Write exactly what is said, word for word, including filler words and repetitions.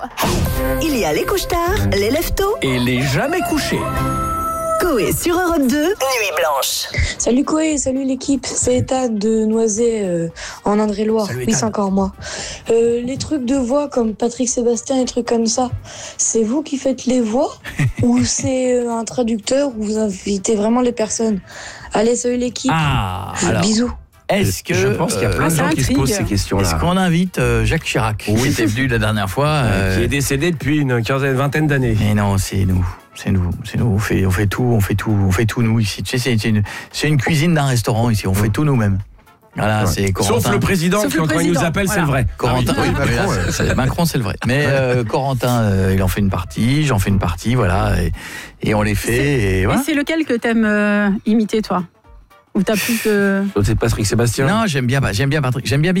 Il y a les couche-tard, les lève-tôt et les jamais couchés. Coé sur Europe deux, Nuit Blanche. Salut Coé, salut l'équipe, c'est Ethan de Noisy euh, en Indre-et-Loire. Salut, Oui, Ethan. c'est encore moi. Euh, les trucs de voix comme Patrick Sébastien, les trucs comme ça, c'est vous qui faites les voix ou c'est euh, un traducteur où vous invitez vraiment les personnes? Allez, salut l'équipe. Ah, alors, Bisous. est-ce que Je pense qu'il y a plein de euh, gens ça qui se intrigue. posent ces questions-là. Est-ce qu'on invite euh, Jacques Chirac, qui était venu la dernière fois euh, Qui est décédé depuis une quinzaine, vingtaine d'années. Mais non, c'est nous. C'est nous, c'est nous. On fait, on fait tout, on fait tout, on fait tout nous ici. Tu sais, c'est, c'est une, c'est une cuisine d'un restaurant ici. On fait tout nous-mêmes. Voilà, Ouais. c'est Corentin. Sauf le président, Sauf qui le quand il président, nous appelle, voilà. c'est le vrai. Corentin, Ah oui. oui, mais là, c'est- c'est- Macron, c'est le vrai. Mais euh, Corentin, euh, il en fait une partie, j'en fais une partie, voilà, et, et on les fait. Et Et voilà. c'est lequel que t'aimes euh, imiter, toi? Ou t'as plus de... C'est Patrick Sébastien. Non, j'aime bien, bah, j'aime bien Patrick, j'aime bien